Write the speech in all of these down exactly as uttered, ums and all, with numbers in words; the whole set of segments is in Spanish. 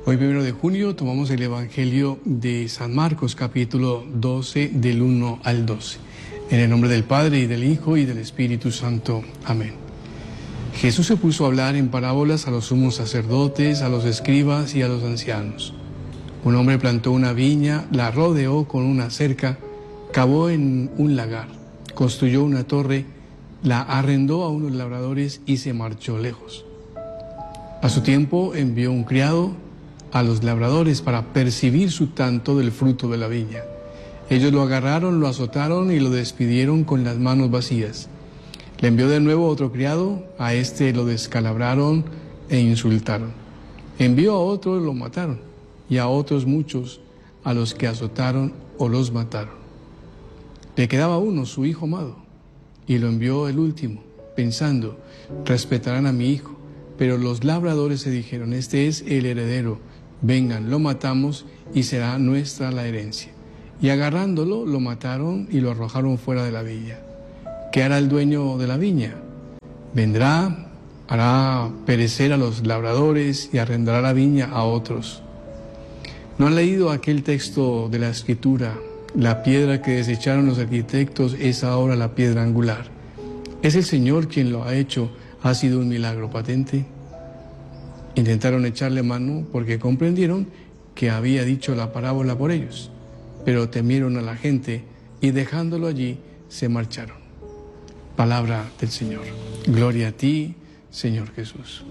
Hoy, primero de junio, tomamos el Evangelio de San Marcos, capítulo doce, del uno al doce. En el nombre del Padre, y del Hijo, y del Espíritu Santo. Amén. Jesús se puso a hablar en parábolas a los sumos sacerdotes, a los escribas y a los ancianos. Un hombre plantó una viña, la rodeó con una cerca, cavó en un lagar, construyó una torre, la arrendó a unos labradores y se marchó lejos. A su tiempo envió un criado a los labradores para percibir su tanto del fruto de la viña. Ellos lo agarraron, lo azotaron y lo despidieron con las manos vacías. Le envió de nuevo otro criado, a este lo descalabraron e insultaron. Envió a otro y lo mataron, y a otros muchos a los que azotaron o los mataron. Le quedaba uno, su hijo amado, y lo envió el último, pensando, respetarán a mi hijo. Pero los labradores se dijeron, este es el heredero, vengan, lo matamos y será nuestra la herencia. Y agarrándolo, lo mataron y lo arrojaron fuera de la viña. ¿Qué hará el dueño de la viña? Vendrá, hará perecer a los labradores y arrendará la viña a otros. ¿No han leído aquel texto de la Escritura? La piedra que desecharon los arquitectos es ahora la piedra angular. Es el Señor quien lo ha hecho. ¿Ha sido un milagro patente? Intentaron echarle mano porque comprendieron que había dicho la parábola por ellos, pero temieron a la gente y dejándolo allí se marcharon. Palabra del Señor. Gloria a ti, Señor Jesús.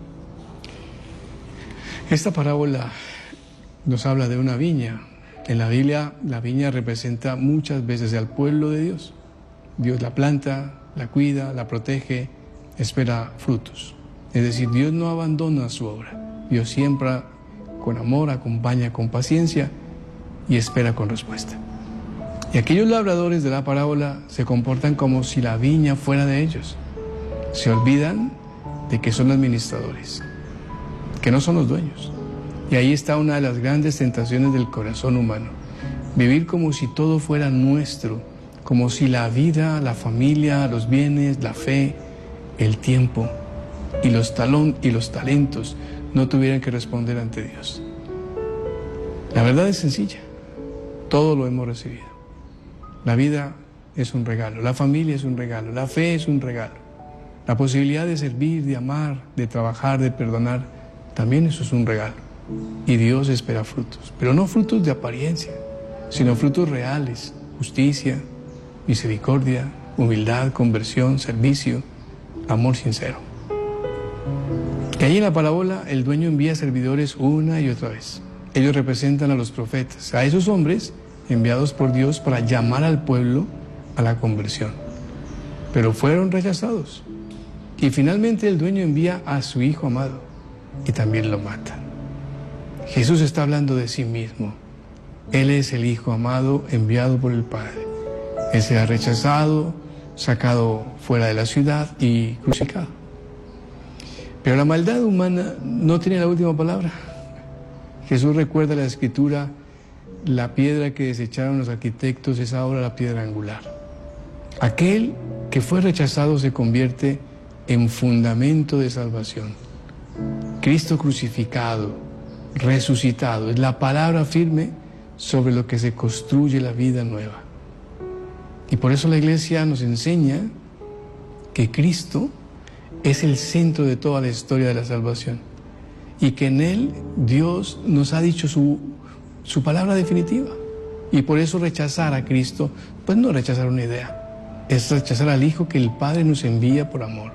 Esta parábola nos habla de una viña. En la Biblia, la viña representa muchas veces al pueblo de Dios. Dios la planta, la cuida, la protege, espera frutos. Es decir, Dios no abandona su obra. Dios siempre con amor acompaña con paciencia y espera con respuesta. Y aquellos labradores de la parábola se comportan como si la viña fuera de ellos. Se olvidan de que son administradores, que no son los dueños. Y ahí está una de las grandes tentaciones del corazón humano. Vivir como si todo fuera nuestro, como si la vida, la familia, los bienes, la fe, el tiempo y los, talón, y los talentos no tuvieran que responder ante Dios. La verdad es sencilla. Todo lo hemos recibido. La vida es un regalo, la familia es un regalo, la fe es un regalo. La posibilidad de servir, de amar, de trabajar, de perdonar, también eso es un regalo. Y Dios espera frutos, pero no frutos de apariencia, sino frutos reales: justicia, misericordia, humildad, conversión, servicio, amor sincero. Y ahí en la parábola el dueño envía servidores una y otra vez. Ellos representan a los profetas, a esos hombres enviados por Dios para llamar al pueblo a la conversión. Pero fueron rechazados. Y finalmente el dueño envía a su hijo amado y también lo mata. Jesús está hablando de sí mismo. Él es el hijo amado enviado por el Padre. Él será rechazado, sacado fuera de la ciudad y crucificado. Pero la maldad humana no tiene la última palabra. Jesús recuerda la Escritura: la piedra que desecharon los arquitectos es ahora la piedra angular. Aquel que fue rechazado se convierte en fundamento de salvación. Cristo crucificado, resucitado, es la palabra firme sobre lo que se construye la vida nueva. Y por eso la Iglesia nos enseña que Cristo es el centro de toda la historia de la salvación y que en Él Dios nos ha dicho su, su palabra definitiva. Y por eso rechazar a Cristo, pues no rechazar una idea, es rechazar al Hijo que el Padre nos envía por amor.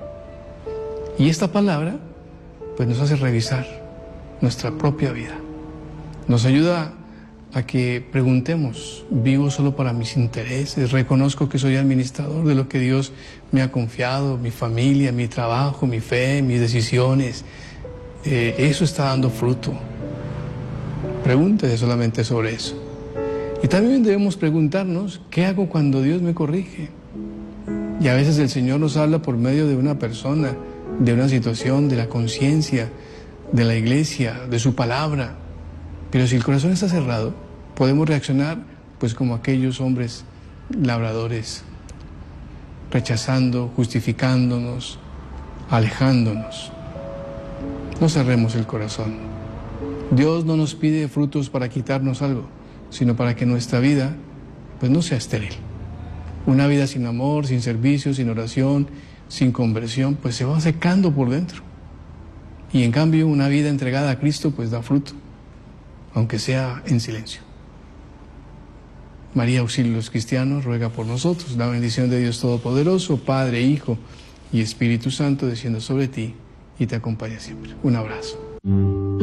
Y esta palabra pues nos hace revisar nuestra propia vida. Nos ayuda a que preguntemos: ¿vivo solo para mis intereses? ¿Reconozco que soy administrador de lo que Dios me ha confiado? Mi familia, mi trabajo, mi fe, mis decisiones. Eh, ¿Eso está dando fruto? Pregúntese solamente sobre eso. Y también debemos preguntarnos: ¿qué hago cuando Dios me corrige? Y a veces el Señor nos habla por medio de una persona, de una situación, de la conciencia, de la iglesia, de su palabra. Pero si el corazón está cerrado, podemos reaccionar pues como aquellos hombres labradores, rechazando, justificándonos, alejándonos. No cerremos el corazón. Dios no nos pide frutos para quitarnos algo, sino para que nuestra vida pues no sea estéril. Una vida sin amor, sin servicio, sin oración, sin conversión, pues se va secando por dentro. Y en cambio una vida entregada a Cristo pues da fruto, aunque sea en silencio. María, auxilia a los cristianos, ruega por nosotros. La bendición de Dios Todopoderoso, Padre, Hijo y Espíritu Santo, descienda sobre ti y te acompañe siempre. Un abrazo.